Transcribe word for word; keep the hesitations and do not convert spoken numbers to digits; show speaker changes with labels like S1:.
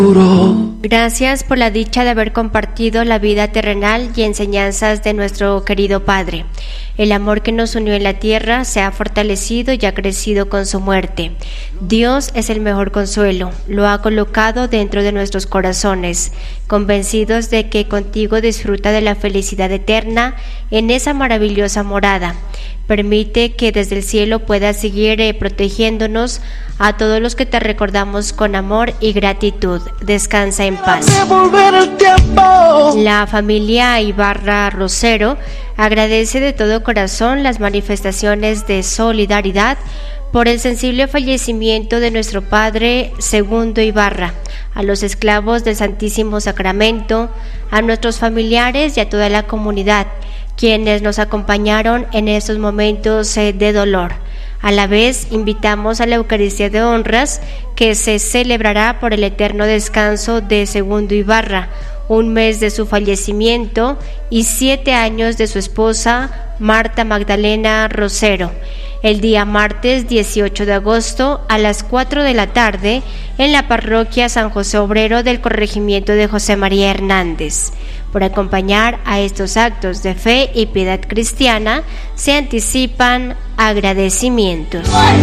S1: Gracias por la dicha de haber compartido la vida terrenal y enseñanzas de nuestro querido Padre. El amor que nos unió en la tierra se ha fortalecido y ha crecido con su muerte. Dios es el mejor consuelo, lo ha colocado dentro de nuestros corazones, convencidos de que contigo disfruta de la felicidad eterna en esa maravillosa morada. Permite que desde el cielo puedas seguir eh, protegiéndonos a todos los que te recordamos con amor y gratitud. Descansa en paz. La familia Ibarra Rosero agradece de todo corazón las manifestaciones de solidaridad por el sensible fallecimiento de nuestro padre Segundo Ibarra, a los esclavos del Santísimo Sacramento, a nuestros familiares y a toda la comunidad, quienes nos acompañaron en estos momentos eh, de dolor. A la vez, invitamos a la Eucaristía de Honras, que se celebrará por el eterno descanso de Segundo Ibarra, un mes de su fallecimiento y siete años de su esposa Marta Magdalena Rosero, el día martes dieciocho de agosto a las cuatro de la tarde en la parroquia San José Obrero del corregimiento de José María Hernández. Por acompañar a estos actos de fe y piedad cristiana se anticipan agradecimientos.